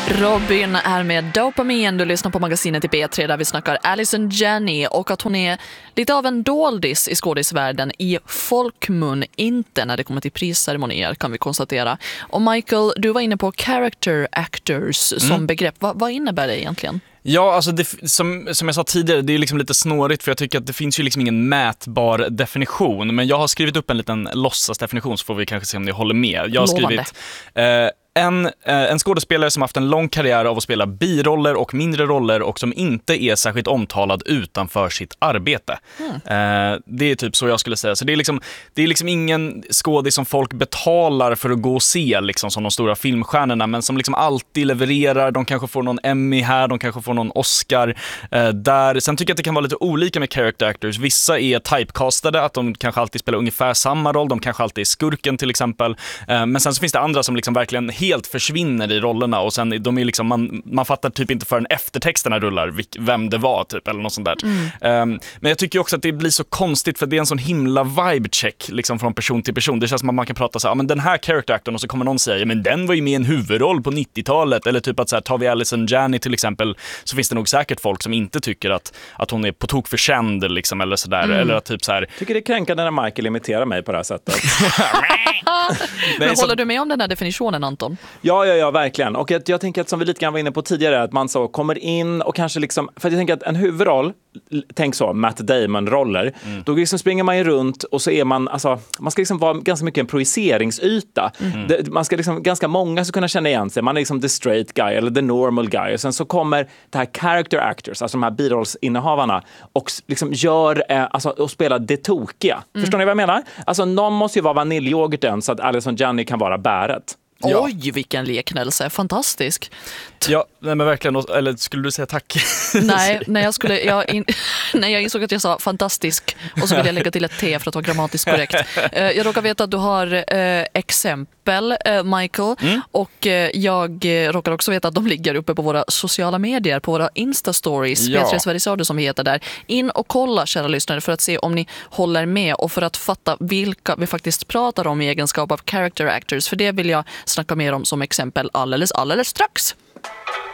Robin är med Dopamin. Du lyssnar på magasinet i B3 där vi snackar Allison Janney och att hon är lite av en doldis i skådisvärlden i folkmun, inte när det kommer till prisceremonier kan vi konstatera. Och Michael, du var inne på character actors som begrepp. Vad innebär det egentligen? Ja, alltså som jag sa tidigare, det är liksom lite snårigt för jag tycker att det finns ju liksom ingen mätbar definition. Men jag har skrivit upp en liten låtsasdefinition så får vi kanske se om ni håller med. Jag har skrivit en skådespelare som haft en lång karriär av att spela biroller och mindre roller och som inte är särskilt omtalad utanför sitt arbete. Det är typ så jag skulle säga. Så det är liksom ingen skådis som folk betalar för att gå och se liksom, som de stora filmstjärnorna, men som liksom alltid levererar. De kanske får någon Emmy här, de kanske får någon Oscar där. Sen tycker jag att det kan vara lite olika med character actors. Vissa är typecastade, att de kanske alltid spelar ungefär samma roll. De kanske alltid är skurken till exempel. Men sen så finns det andra som liksom verkligen helt försvinner i rollerna och sen de är liksom, man fattar typ inte förrän eftertexterna rullar vem det var typ eller något sånt där. Men jag tycker också att det blir så konstigt för det är en sån himla vibe check liksom från person till person. Det känns som att man kan prata så här, men den här character actorn och så kommer någon säga, men den var ju med i en huvudroll på 90-talet eller typ att så här, tar vi Allison Janney till exempel så finns det nog säkert folk som inte tycker att hon är på tok för känd liksom eller sådär eller att typ så här. Tycker det är kränkande när Michael imiterar mig på det här sättet. Men håller du med om den här definitionen, Anton? Ja, verkligen. Och jag tänker att som vi lite grann var inne på tidigare, att man så kommer in och kanske liksom, för jag tänker att en huvudroll, tänk så, Matt Damon-roller, då liksom springer man ju runt och så är man, alltså, man ska liksom vara ganska mycket en projiceringsyta. Man ska liksom, ganska många ska kunna känna igen sig. Man är liksom the straight guy eller the normal guy. Och sen så kommer det här character actors, alltså de här birollsinnehavarna och liksom gör, alltså, och spelar det tokiga. Förstår ni vad jag menar? Alltså någon måste ju vara vaniljyoghurten så att Allison Janney kan vara bäret. Ja. Oj, vilken liknelse. Fantastisk. Ja, nej men verkligen. Eller skulle du säga tack? Nej, när jag insåg att jag sa fantastisk och så vill jag lägga till ett T för att vara grammatiskt korrekt. Jag råkar veta att du har exempel, Michael, och jag råkar också veta att de ligger uppe på våra sociala medier, på våra Insta-stories, P3 Sveriges Radio som vi heter där. In och kolla, kära lyssnare, för att se om ni håller med och för att fatta vilka vi faktiskt pratar om i egenskap av character actors. För det vill jag snacka mer om som exempel alldeles strax.